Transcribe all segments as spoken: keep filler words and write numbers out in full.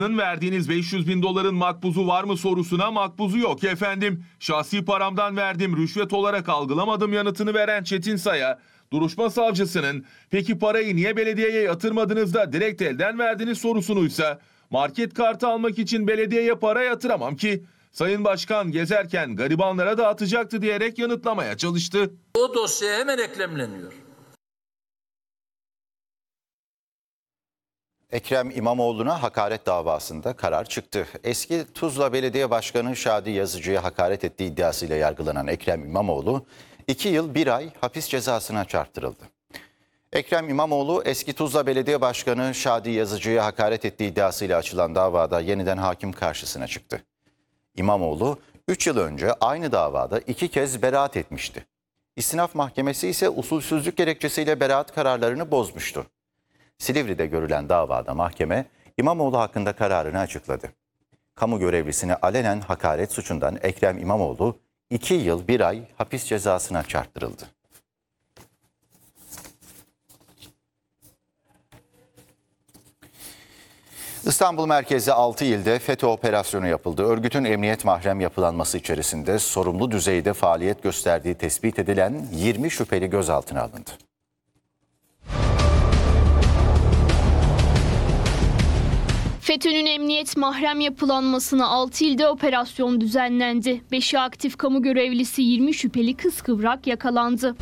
Verdiğiniz beş yüz bin doların makbuzu var mı sorusuna makbuzu yok efendim. Şahsi paramdan verdim, rüşvet olarak algılamadım yanıtını veren Çetin Say'a, duruşma savcısının peki parayı niye belediyeye yatırmadınız da direkt elden verdiniz sorusunuysa market kartı almak için belediyeye para yatıramam ki Sayın Başkan gezerken garibanlara dağıtacaktı diyerek yanıtlamaya çalıştı. O dosyaya hemen eklemleniyor. Ekrem İmamoğlu'na hakaret davasında karar çıktı. Eski Tuzla Belediye Başkanı Şadi Yazıcı'ya hakaret ettiği iddiasıyla yargılanan Ekrem İmamoğlu iki yıl bir ay hapis cezasına çarptırıldı. Ekrem İmamoğlu eski Tuzla Belediye Başkanı Şadi Yazıcı'ya hakaret ettiği iddiasıyla açılan davada yeniden hakim karşısına çıktı. İmamoğlu üç yıl önce aynı davada iki kez beraat etmişti. İstinaf Mahkemesi ise usulsüzlük gerekçesiyle beraat kararlarını bozmuştu. Silivri'de görülen davada mahkeme İmamoğlu hakkında kararını açıkladı. Kamu görevlisine alenen hakaret suçundan Ekrem İmamoğlu iki yıl bir ay hapis cezasına çarptırıldı. İstanbul merkezi altı ilde FETÖ operasyonu yapıldı. Örgütün emniyet mahrem yapılanması içerisinde sorumlu düzeyde faaliyet gösterdiği tespit edilen yirmi şüpheli gözaltına alındı. FETÖ'nün emniyet mahrem yapılanmasına altı ilde operasyon düzenlendi. beşi aktif kamu görevlisi, yirmi şüpheli kıskıvrak yakalandı.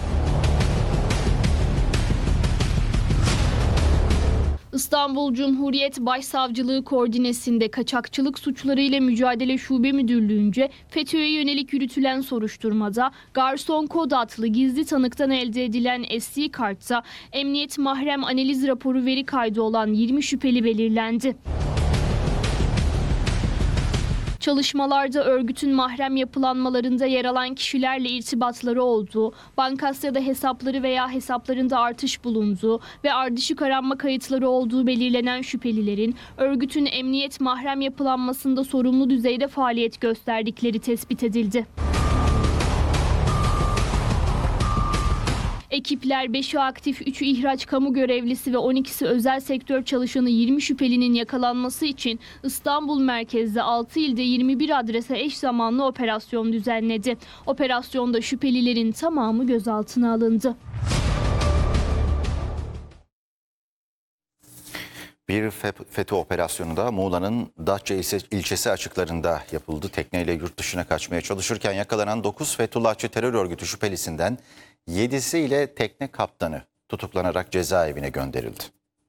İstanbul Cumhuriyet Başsavcılığı koordinesinde Kaçakçılık Suçları Mücadele Şube Müdürlüğü'nce FETÖ'ye yönelik yürütülen soruşturmada Garson Kod adlı gizli tanıktan elde edilen S D kartta emniyet mahrem analiz raporu veri kaydı olan yirmi şüpheli belirlendi. Çalışmalarda örgütün mahrem yapılanmalarında yer alan kişilerle irtibatları olduğu, Bankasya'da hesapları veya hesaplarında artış bulunduğu ve ardışık aranma kayıtları olduğu belirlenen şüphelilerin örgütün emniyet mahrem yapılanmasında sorumlu düzeyde faaliyet gösterdikleri tespit edildi. Ekipler beşi aktif, üçü ihraç kamu görevlisi ve on ikisi özel sektör çalışanı yirmi şüphelinin yakalanması için İstanbul merkezde altı ilde yirmi bir adrese eş zamanlı operasyon düzenledi. Operasyonda şüphelilerin tamamı gözaltına alındı. Bir FETÖ operasyonu da Muğla'nın Datça ilçesi açıklarında yapıldı. Tekneyle yurt dışına kaçmaya çalışırken yakalanan dokuz Fethullahçı terör örgütü şüphelisinden yedisiyle tekne kaptanı tutuklanarak cezaevine gönderildi.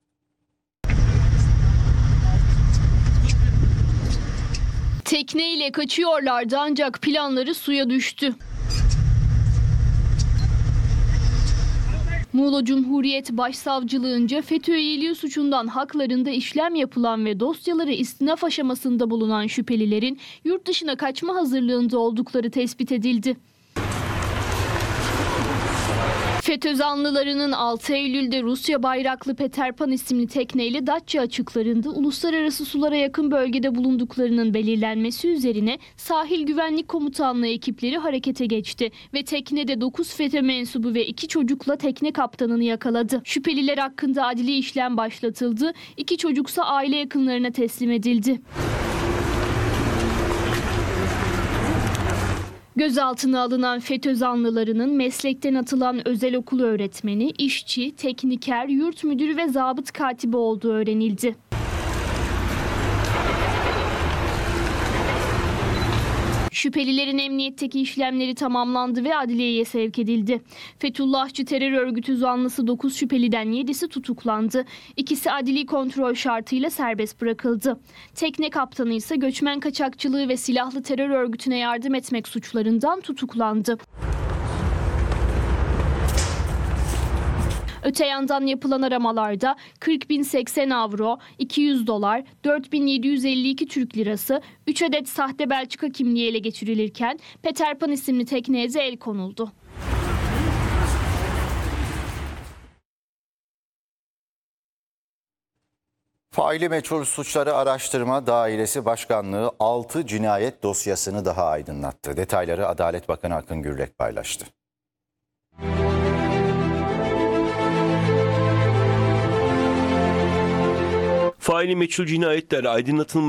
Tekneyle kaçıyorlardı ancak planları suya düştü. Muğla Cumhuriyet Başsavcılığınca FETÖ üyeliği suçundan haklarında işlem yapılan ve dosyaları istinaf aşamasında bulunan şüphelilerin yurt dışına kaçma hazırlığında oldukları tespit edildi. FETÖ zanlılarının altı Eylül'de Rusya bayraklı Peter Pan isimli tekneyle Datça açıklarında uluslararası sulara yakın bölgede bulunduklarının belirlenmesi üzerine Sahil Güvenlik Komutanlığı ekipleri harekete geçti ve teknede dokuz FETÖ mensubu ve iki çocukla tekne kaptanını yakaladı. Şüpheliler hakkında adli işlem başlatıldı, iki çocuksa aile yakınlarına teslim edildi. Gözaltına alınan FETÖ zanlılarının meslekten atılan özel okul öğretmeni, işçi, tekniker, yurt müdürü ve zabıt katibi olduğu öğrenildi. Şüphelilerin emniyetteki işlemleri tamamlandı ve adliyeye sevk edildi. Fethullahçı terör örgütü zanlısı dokuz şüpheliden yedisi tutuklandı. İkisi adli kontrol şartıyla serbest bırakıldı. Tekne kaptanı ise göçmen kaçakçılığı ve silahlı terör örgütüne yardım etmek suçlarından tutuklandı. Öte yandan yapılan aramalarda kırk bin seksen avro, iki yüz dolar, dört bin yedi yüz elli iki Türk lirası, üç adet sahte Belçika kimliği ele geçirilirken Peter Pan isimli tekneye de el konuldu. Faili meçhul suçları araştırma dairesi başkanlığı altı cinayet dosyasını daha aydınlattı. Detayları Adalet Bakanı Akın Gürlek paylaştı. Faili meçhul cinayetler aydınlatılmaya